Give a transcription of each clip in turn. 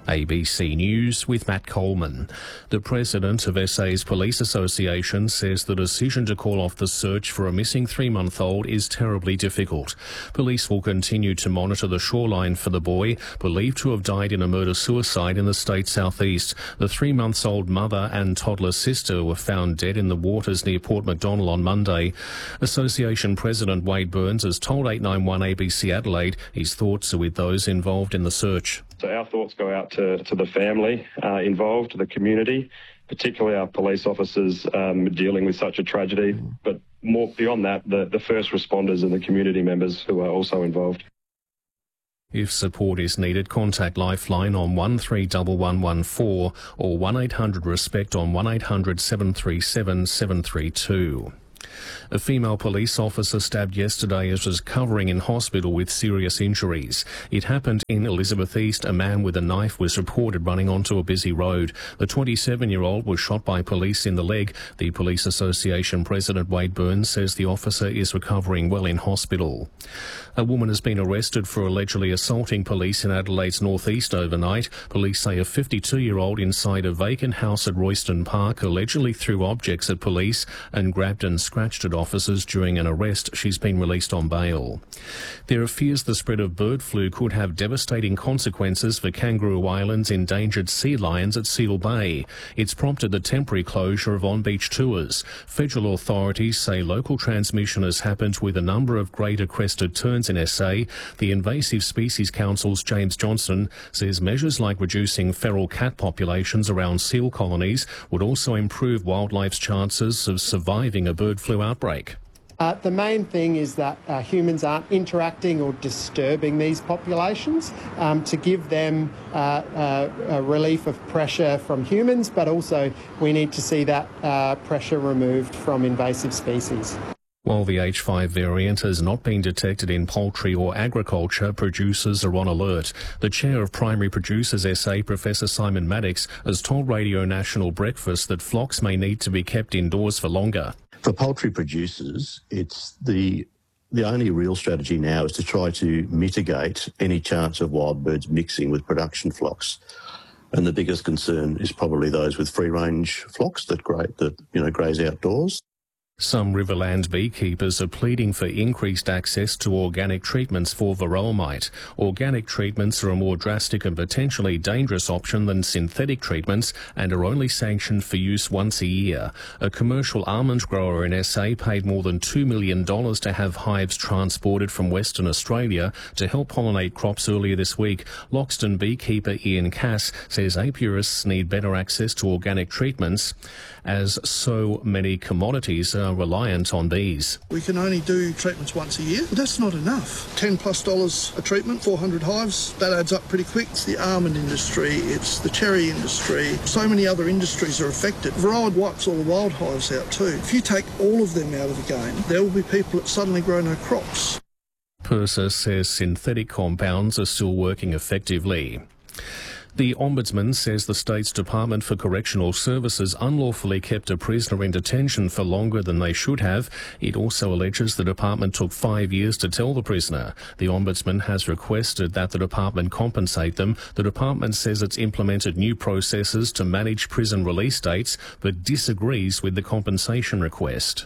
ABC News with Matt Coleman. The president of SA's Police Association says the decision to call off the search for a missing 3-month-old is terribly difficult. Police will continue to monitor the shoreline for the boy, believed to have died in a murder-suicide in the state's southeast. The 3-month-old mother and toddler sister were found dead in the waters near Port Macdonnell on Monday. Association President Wade Burns has told 891 ABC Adelaide his thoughts are with those involved in the search. So our thoughts go out to the family involved, to the community, particularly our police officers dealing with such a tragedy. But more beyond that, the first responders and the community members who are also involved. If support is needed, contact Lifeline on 131114 or 1800-RESPECT on 1800 737 732. A female police officer stabbed yesterday as was recovering in hospital with serious injuries. It happened in Elizabeth East. A man with a knife was reported running onto a busy road. The 27-year-old was shot by police in the leg. The Police Association President Wade Burns says the officer is recovering well in hospital. A woman has been arrested for allegedly assaulting police in Adelaide's northeast overnight. Police say a 52-year-old inside a vacant house at Royston Park allegedly threw objects at police and grabbed and scratched at officers during an arrest. She's been released on bail. There are fears the spread of bird flu could have devastating consequences for Kangaroo Island's endangered sea lions at Seal Bay. It's prompted the temporary closure of on-beach tours. Federal authorities say local transmission has happened with a number of greater crested terns in SA. The Invasive Species Council's James Johnson says measures like reducing feral cat populations around seal colonies would also improve wildlife's chances of surviving a bird flu outbreak. The main thing is that humans aren't interacting or disturbing these populations to give them a relief of pressure from humans, but also we need to see that pressure removed from invasive species. While the H5 variant has not been detected in poultry or agriculture, producers are on alert. The chair of Primary Producers SA, Professor Simon Maddox, has told Radio National Breakfast that flocks may need to be kept indoors for longer. For poultry producers, it's the only real strategy now is to try to mitigate any chance of wild birds mixing with production flocks. And the biggest concern is probably those with free-range flocks that graze outdoors. Some Riverland beekeepers are pleading for increased access to organic treatments for varroa mite. Organic treatments are a more drastic and potentially dangerous option than synthetic treatments and are only sanctioned for use once a year. A commercial almond grower in SA paid more than $2 million to have hives transported from Western Australia to help pollinate crops earlier this week. Loxton beekeeper Ian Cass says apiarists need better access to organic treatments as so many commodities are reliant on these. We can only do treatments once a year, but that's not enough. $10+ a treatment, 400 hives, that adds up pretty quick. It's the almond industry, it's the cherry industry. So many other industries are affected. Varroa wipes all the wild hives out too. If you take all of them out of the game, there will be people that suddenly grow no crops. PIRSA says synthetic compounds are still working effectively. The Ombudsman says the state's Department for Correctional Services unlawfully kept a prisoner in detention for longer than they should have. It also alleges the department took 5 years to tell the prisoner. The Ombudsman has requested that the department compensate them. The department says it's implemented new processes to manage prison release dates, but disagrees with the compensation request.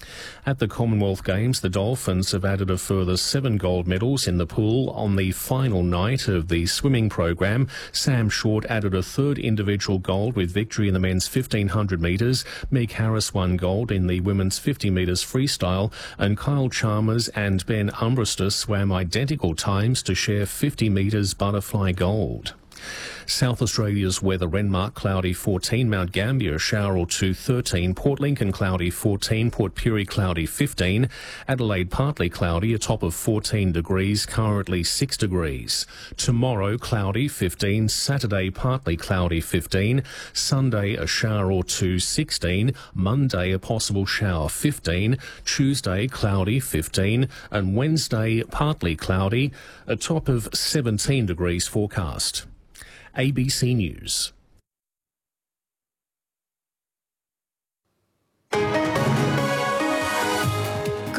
At the Commonwealth Games, the Dolphins have added a further 7 gold medals in the pool on the final night of the swimming program. Sam Short added a 3rd individual gold with victory in the men's 1500 metres. Meg Harris won gold in the women's 50 metres freestyle, and Kyle Chalmers and Ben Umbrester swam identical times to share 50 metres butterfly gold. South Australia's weather: Renmark cloudy 14, Mount Gambier shower or 2 13, Port Lincoln cloudy 14, Port Pirie cloudy 15, Adelaide partly cloudy, a top of 14 degrees, currently 6 degrees. Tomorrow cloudy 15, Saturday partly cloudy 15, Sunday a shower or 2 16, Monday a possible shower 15, Tuesday cloudy 15, and Wednesday partly cloudy, a top of 17 degrees forecast. ABC News.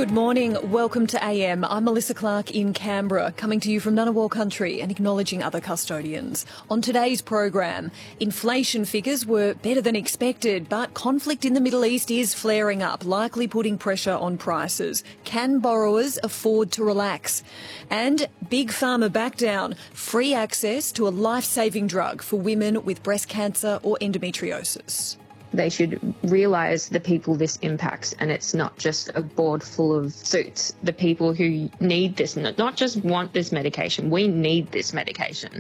Good morning. Welcome to AM. I'm Melissa Clark in Canberra, coming to you from Ngunnawal country and acknowledging other custodians. On today's program, inflation figures were better than expected, but conflict in the Middle East is flaring up, likely putting pressure on prices. Can borrowers afford to relax? And Big Pharma back down, free access to a life-saving drug for women with breast cancer or endometriosis. They should realise the people this impacts, and it's not just a board full of suits. The people who need this, not just want this medication, we need this medication.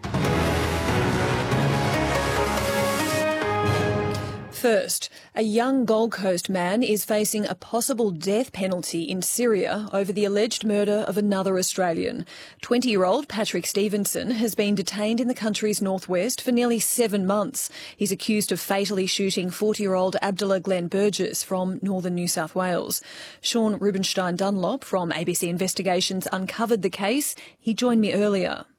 First, a young Gold Coast man is facing a possible death penalty in Syria over the alleged murder of another Australian. 20-year-old Patrick Stevenson has been detained in the country's northwest for nearly 7 months. He's accused of fatally shooting 40-year-old Abdullah Glenn Burgess from northern New South Wales. Sean Rubenstein Dunlop from ABC Investigations uncovered the case. He joined me earlier.